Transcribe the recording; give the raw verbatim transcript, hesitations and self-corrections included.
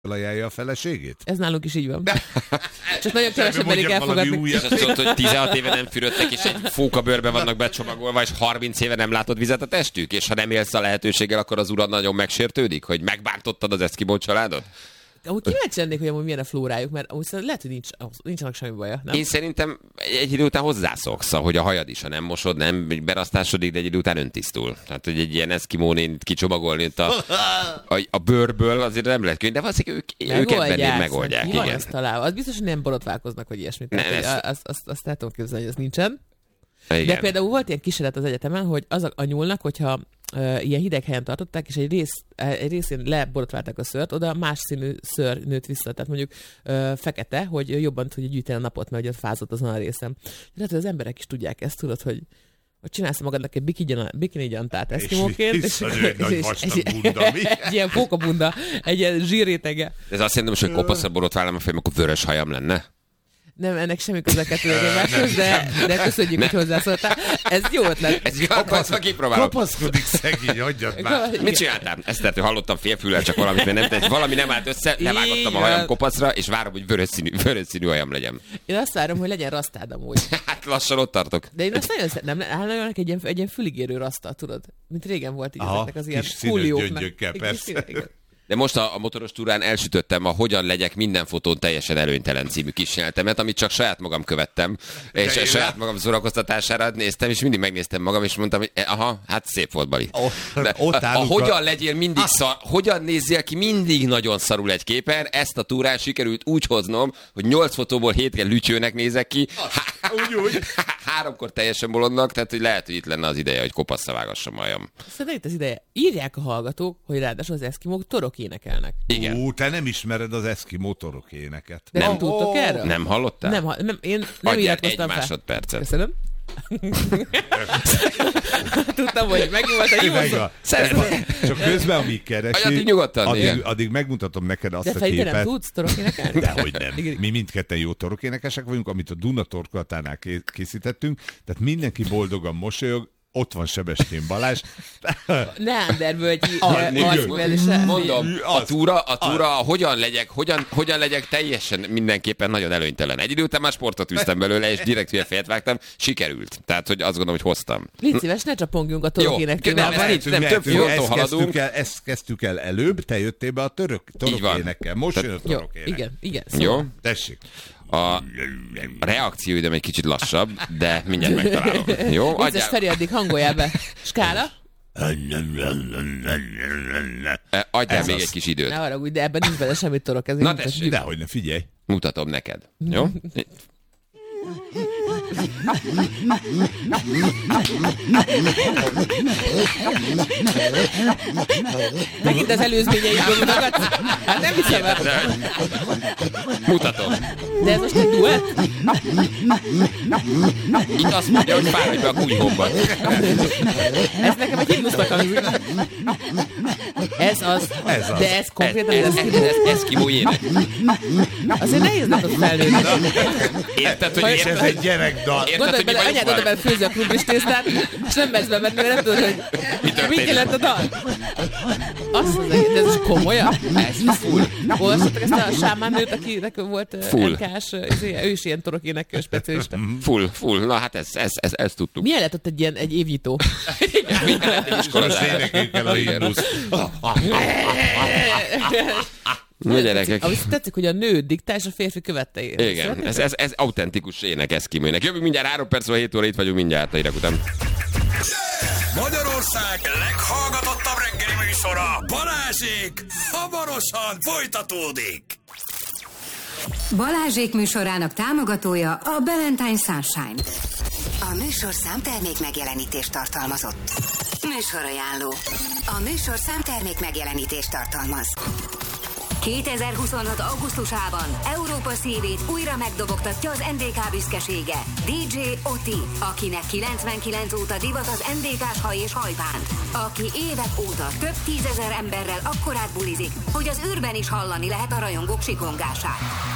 ajánlja a feleségét? Ez nálunk is így van. Csak nagyon kevesebb merik elfogadni. És azt mondod, hogy tizenhat éve nem fürödtek, és egy fókabőrben vannak becsomagolva, és harminc éve nem látod vizet a testük, és ha nem élsz a lehetőséggel, akkor az urad nagyon megsértődik, hogy megbántottad az eszkimó családot? Amúgy kíváncsi lennék, hogy amúgy milyen a flórájuk, mert amúgy lehet, hogy nincs, nincsenek semmi baja, nem? Én szerintem egy idő után hozzászoksz, hogy a hajad is, ha nem mosod, nem berasztásodik, de egy idő után öntisztul. Tehát, hogy egy ilyen eszkimónén kicsomagolni a, a, a bőrből azért nem lehet könnyű, de valószínűleg ők, ők ebben megoldják. Mi van ezt találva? Az biztos, hogy nem borotválkoznak, vagy ilyesmit. Ne, tehát, ezt... azt, azt, azt el tudom képzelni, hogy ez nincsen. Igen. De például volt ilyen kísérlet az egyetemen, hogy az a, a nyúlnak, hogyha uh, ilyen hideg helyen tartották, és egy, rész, egy részén leborotválták a szőrt, oda más színű szőr nőtt vissza, tehát mondjuk uh, fekete, hogy jobban tudja gyűjteni a napot, mert ugye fázott azon a részen. Lehet, hogy az emberek is tudják ezt, tudod, hogy hogy csinálsz magadnak egy bikini gyantát eszkimóként, és, és, és, és, és egy ilyen pókabunda, egy ilyen zsírrétege. Ez azt jelenti, hogy kopaszra borotválom a fejem, akkor vörös hajam lenne? Nem, ennek semmi köze kettőjegymáshoz, de, de köszönjük, hogy hozzászóltál. Ez jó ötlet. Ez kapaszkodva kipróbálom. Kapaszkodik szegény, adjad már. Mit csináltál? Ezt tehát, hogy hallottam félfüllel, csak valamit, mert nem, valami nem állt össze, levágottam a hajam kopaszra, és várom, hogy vörös színű, vörös színű hajam legyen. Én azt várom, hogy legyen rasztád amúgy. Hát lassan ott tartok. De én azt nagyon szeretem, nem állnak egy ilyen, egy ilyen füligérő raszta, tudod? Mint régen volt így ezeknek az ilyen kúlióknak. Persze. De most a, a motoros túrán elsütöttem a Hogyan legyek minden fotón teljesen előnytelen című kísérletemet, amit csak saját magam követtem, de és saját magam szórakoztatására néztem, és mindig megnéztem magam, és mondtam, hogy aha, hát szép volt, Bali. Oh, de, a, a, a hogyan legyél mindig szar, hogyan nézzél ki mindig nagyon szarul egy képen, ezt a túrán sikerült úgy hoznom, hogy nyolc fotóból hétre lütyőnek nézek ki, úgy, úgy. háromkor teljesen bolondnak, tehát hogy lehet, hogy itt lenne az ideje, hogy kopaszra vágassam majam. Szerintem itt az ideje. Írják a hallgatók, hogy ráadásul az eszkimók torok énekelnek. Igen. Ú, te nem ismered az eszkimó torok éneket. De nem Nem. tudtok erről? Nem hallottál? Nem, nem én nem iratkoztam fel. Egy másodpercet. Köszönöm. Tudtam, hogy megnyugodt a hívószó. Szeretem. Csak közben, amíg keresi, Addig nyugodtan, addig, addig megmutatom neked azt de a képet. De te nem tudsz torokénekelni? Dehogy nem. Mi mindketten jó torokénekesek vagyunk, amit a Duna torkolatánál készítettünk, tehát mindenki boldogan mosolyog. Ott van Sebestyén Balázs. Neandervölgyi Mondom, a túra, a túra a hogyan legyek, hogyan, hogyan legyek teljesen mindenképpen nagyon előnytelen. Egy idő után már sportot üztem belőle, és direkt hülye fejet vágtam, sikerült. Tehát, hogy azt gondolom, hogy hoztam. Légy szíves, ne csapongjunk a torokénekkel. Nem, nem, több fronton haladunk. El, ezt kezdtük el előbb, te jöttél be a török, torokénekkel. Most jön a torokének. Igen, igen. Jó? Tessék. A reakcióidőm egy kicsit lassabb, de mindjárt megtalálom. Jó? Biztos Feri, addig hangoljál be. Skála? Adjál Ez még az. egy kis időt. Ne haragudj, de ebben nincs bele semmi torok. Ez Na tessék. Dehogy ne, figyelj. Mutatom neked. Jó? Megint az előzményeidből mutogatsz? Hát nem hiszem el. Mutatom. De ez most egy duett? Itt azt mondja, hogy fáradj be a kunyhóba. Ez nekem egy himnusznak hangzik. Ez az. Ez az. De ez konkrétan Ez, az ez, ez, ez eszkimó ének. Azért nehéz nem ott felnőni. Érted, hogy És ez egy gyerekdal. Gondolj bele, anyád oda bele főzi a krumplis tésztát, és nem mersz bemenni, mert nem tudod, hogy mit jelent a dal. Azt az egész, de ez is komolyan? Ez full. Olvassatok ezt a sámán nőt, akinek volt Full. en ká-s, ő is ilyen torokének specialista. Full, full. Na hát ez, ez, ez, ez tudtuk. Milyen lett ott egy ilyen egy évnyitó? Igen, minden lett egy iskolás. Most énekeljük el a himnuszt. Na gyerekek. Ahogy tetszik, hogy a nő diktál, és a férfi követte. Igen, ez, ez, ez autentikus ének eszkimőnek. Jövünk mindjárt három perc, vagy hét óra, itt vagyunk mindjárt a hírek után. Magyarország leghallgatottabb reggeli műsora, Balázsék, hamarosan folytatódik. Balázsék műsorának támogatója a Ballantyne Sunshine. A műsorszám termék megjelenítést tartalmazott. Műsorajánló. A műsorszám termék megjelenítést tartalmaz. kétezer-huszonhat. augusztusában Európa szívét újra megdobogtatja az en dé ká büszkesége, dé dzsé Oti, akinek kilencvenkilenc óta divat az en dé ká-s haj és hajbánt, aki évek óta több tízezer emberrel akkorát bulizik, hogy az űrben is hallani lehet a rajongók sikongását.